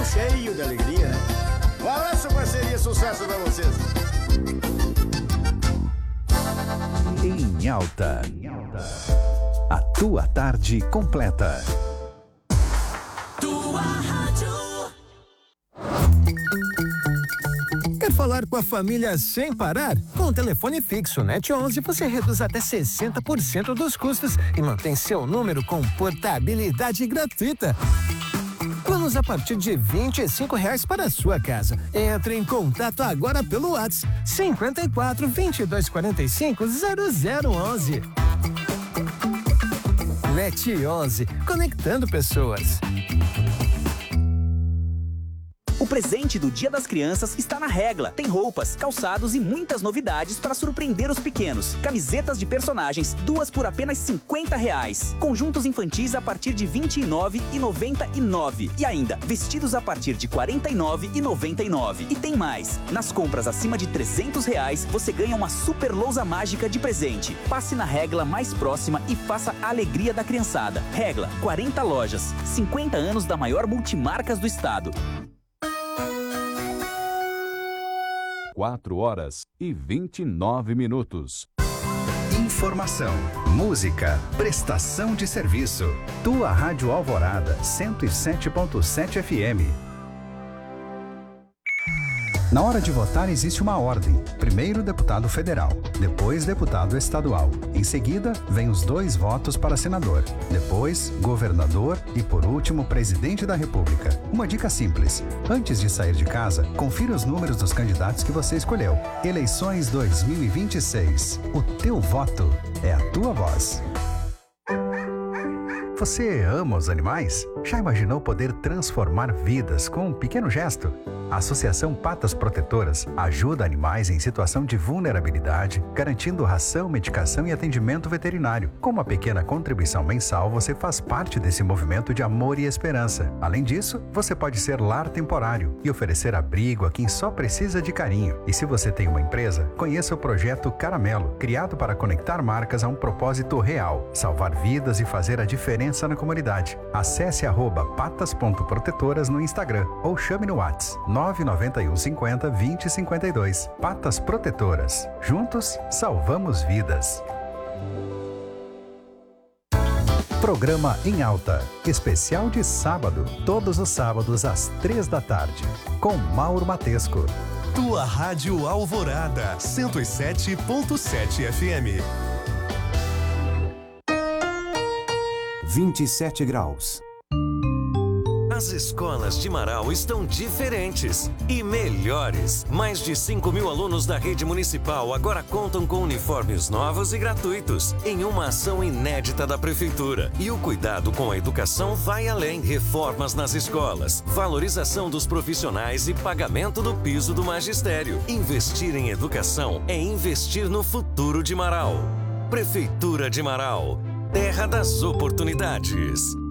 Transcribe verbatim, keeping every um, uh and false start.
cheio de alegria. Um abraço, parceria, sucesso pra vocês. Em Alta. A tua tarde completa. Tua rádio. Quer falar com a família sem parar? Com o telefone fixo Net onze, você reduz até sessenta por cento dos custos e mantém seu número com portabilidade gratuita. Planos a partir de vinte e cinco reais para a sua casa. Entre em contato agora pelo WhatsApp cinquenta e quatro, vinte e dois, quarenta e cinco, zero zero onze. Net onze, conectando pessoas. O presente do Dia das Crianças está na Regla. Tem roupas, calçados e muitas novidades para surpreender os pequenos. Camisetas de personagens, duas por apenas cinquenta reais. Conjuntos infantis a partir de vinte e nove reais e noventa e nove centavos. E ainda, vestidos a partir de quarenta e nove reais e noventa e nove centavos. E tem mais. Nas compras acima de trezentos reais, você ganha uma super lousa mágica de presente. Passe na Regla mais próxima e faça a alegria da criançada. Regla, quarenta lojas, cinquenta anos da maior multimarcas do estado. Quatro horas e vinte e nove minutos. Informação, música, prestação de serviço. Tua Rádio Alvorada, cento e sete ponto sete F M. Na hora de votar existe uma ordem. Primeiro deputado federal, depois deputado estadual. Em seguida, vem os dois votos para senador, depois governador e por último presidente da República. Uma dica simples: antes de sair de casa, confira os números dos candidatos que você escolheu. Eleições dois mil e vinte e seis. O teu voto é a tua voz. Você ama os animais? Já imaginou poder transformar vidas com um pequeno gesto? A Associação Patas Protetoras ajuda animais em situação de vulnerabilidade, garantindo ração, medicação e atendimento veterinário. Com uma pequena contribuição mensal, você faz parte desse movimento de amor e esperança. Além disso, você pode ser lar temporário e oferecer abrigo a quem só precisa de carinho. E se você tem uma empresa, conheça o projeto Caramelo, criado para conectar marcas a um propósito real: salvar vidas e fazer a diferença na comunidade. Acesse arroba patas ponto protetoras no Instagram ou chame no WhatsApp nove nove um cinquenta, vinte, cinquenta e dois. Patas Protetoras. Juntos, salvamos vidas. Programa Em Alta. Especial de sábado. Todos os sábados às três da tarde. Com Mauro Matesco. Tua Rádio Alvorada, cento e sete ponto sete F M. vinte e sete graus. As escolas de Marau estão diferentes e melhores. Mais de cinco mil alunos da rede municipal agora contam com uniformes novos e gratuitos, em uma ação inédita da Prefeitura. E o cuidado com a educação vai além. Reformas nas escolas, valorização dos profissionais e pagamento do piso do magistério. Investir em educação é investir no futuro de Marau. Prefeitura de Marau, terra das oportunidades.